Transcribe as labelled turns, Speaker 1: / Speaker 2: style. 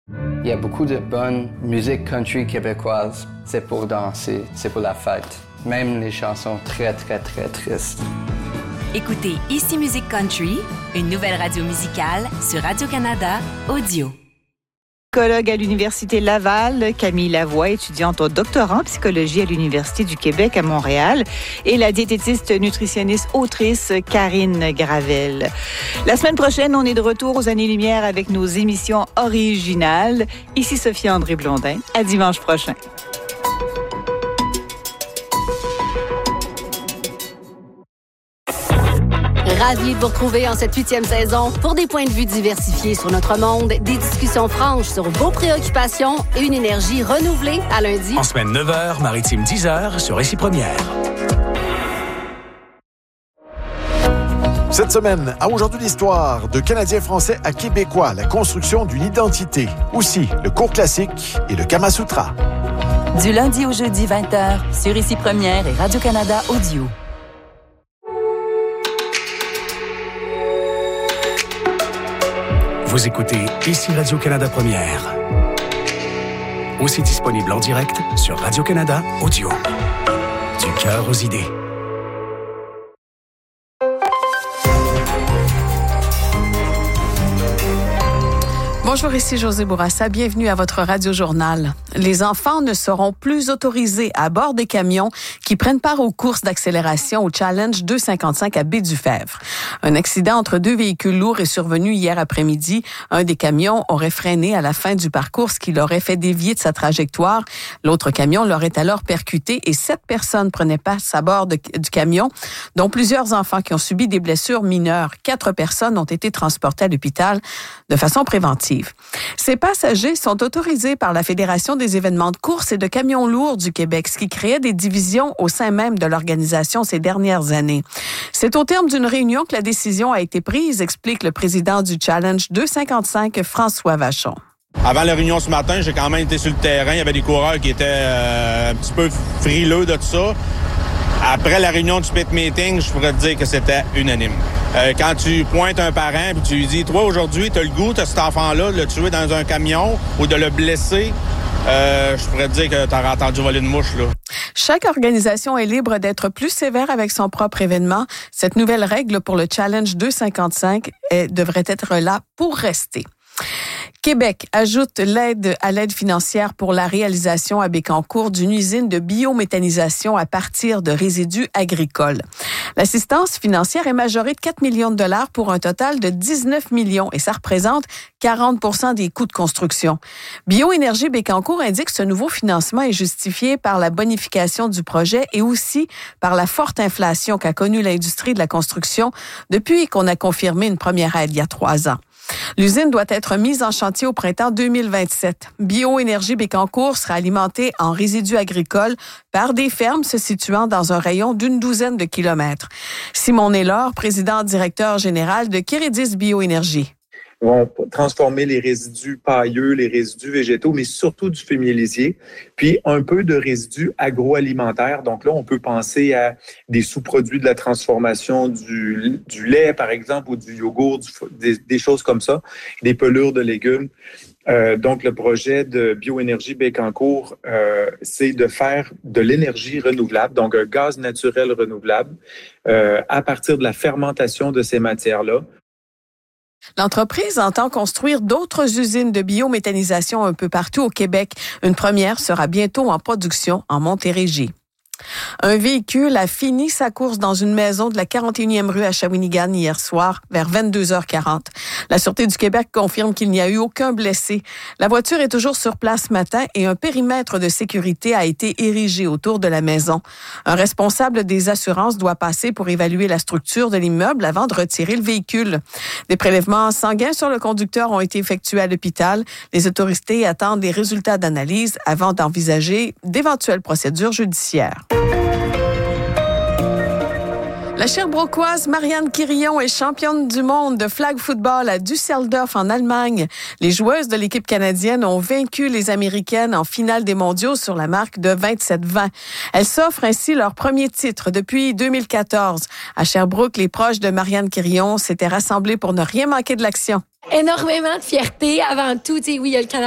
Speaker 1: Il y a beaucoup de bonne musique country québécoise. C'est pour danser, c'est pour la fête. Même les chansons très, très, très tristes.
Speaker 2: Écoutez Ici Musique Country, une nouvelle radio musicale sur Radio-Canada Audio.
Speaker 3: Psychologue à l'Université Laval, Camille Lavoie, étudiante au doctorat en psychologie à l'Université du Québec à Montréal, et la diététiste nutritionniste autrice Karine Gravel. La semaine prochaine, on est de retour aux années-lumière avec nos émissions originales. Ici Sophie André Blondin. À dimanche prochain.
Speaker 4: Ravi de vous retrouver en cette 8e saison pour des points de vue diversifiés sur notre monde, des discussions franches sur vos préoccupations et une énergie renouvelée à lundi.
Speaker 5: En semaine 9h, maritime 10h sur Récit Première.
Speaker 6: Cette semaine, à Aujourd'hui l'histoire, de Canadiens français à Québécois, la construction d'une identité. Aussi, le cours classique et le Kama Sutra.
Speaker 7: Du lundi au jeudi 20h sur Récit Première et Radio-Canada Audio.
Speaker 5: Vous écoutez Ici Radio-Canada Première. Aussi disponible en direct sur Radio-Canada Audio. Du cœur aux idées.
Speaker 8: Bonjour, ici José Bourassa. Bienvenue à votre radio-journal. Les enfants ne seront plus autorisés à bord des camions qui prennent part aux courses d'accélération au Challenge 255 à Baie-du-Fèvre. Un accident entre deux véhicules lourds est survenu hier après-midi. Un des camions aurait freiné à la fin du parcours, ce qui l'aurait fait dévier de sa trajectoire. L'autre camion l'aurait alors percuté et 7 personnes prenaient place à bord du camion, dont plusieurs enfants qui ont subi des blessures mineures. 4 personnes ont été transportées à l'hôpital de façon préventive. Ces passagers sont autorisés par la Fédération des événements de course et de camions lourds du Québec, ce qui créait des divisions au sein même de l'organisation ces dernières années. C'est au terme d'une réunion que la décision a été prise, explique le président du Challenge 255, François Vachon.
Speaker 9: Avant la réunion ce matin, j'ai quand même été sur le terrain. Il y avait des coureurs qui étaient un petit peu frileux de tout ça. Après la réunion du pit meeting, je pourrais te dire que c'était unanime. Quand tu pointes un parent et tu lui dis « Toi, aujourd'hui, tu as le goût de cet enfant-là de le tuer dans un camion ou de le blesser », je pourrais te dire que tu aurais entendu voler une mouche, là.
Speaker 8: Chaque organisation est libre d'être plus sévère avec son propre événement. Cette nouvelle règle pour le Challenge 255 devrait être là pour rester. Québec ajoute l'aide financière pour la réalisation à Bécancour d'une usine de biométhanisation à partir de résidus agricoles. L'assistance financière est majorée de 4 millions de dollars pour un total de 19 millions et ça représente 40% des coûts de construction. Bioénergie Bécancour indique que ce nouveau financement est justifié par la bonification du projet et aussi par la forte inflation qu'a connue l'industrie de la construction depuis qu'on a confirmé une première aide il y a 3 ans. L'usine doit être mise en chantier au printemps 2027. Bioénergie Bécancour sera alimentée en résidus agricoles par des fermes se situant dans un rayon d'une 12aine de kilomètres. Simon Naylor, président-directeur général de Kérédis Bioénergie.
Speaker 10: Vont transformer les résidus pailleux, les résidus végétaux, mais surtout du fumier lisier, puis un peu de résidus agroalimentaires. Donc là, on peut penser à des sous-produits de la transformation du lait, par exemple, ou du yogourt, des choses comme ça, des pelures de légumes. Donc, le projet de bioénergie Bécancour, c'est de faire de l'énergie renouvelable, donc un gaz naturel renouvelable, à partir de la fermentation de ces matières-là.
Speaker 8: L'entreprise entend construire d'autres usines de biométhanisation un peu partout au Québec. Une première sera bientôt en production en Montérégie. Un véhicule a fini sa course dans une maison de la 41e rue à Shawinigan hier soir vers 22h40. La Sûreté du Québec confirme qu'il n'y a eu aucun blessé. La voiture est toujours sur place ce matin et un périmètre de sécurité a été érigé autour de la maison. Un responsable des assurances doit passer pour évaluer la structure de l'immeuble avant de retirer le véhicule. Des prélèvements sanguins sur le conducteur ont été effectués à l'hôpital. Les autorités attendent les résultats d'analyse avant d'envisager d'éventuelles procédures judiciaires. La Sherbrookeoise Marianne Quirion est championne du monde de flag football à Düsseldorf en Allemagne. Les joueuses de l'équipe canadienne ont vaincu les Américaines en finale des mondiaux sur la marque de 27-20. Elles s'offrent ainsi leur premier titre depuis 2014. À Sherbrooke, les proches de Marianne Quirion s'étaient rassemblés pour ne rien manquer de l'action.
Speaker 11: Énormément de fierté avant tout. Oui, il y a le Canada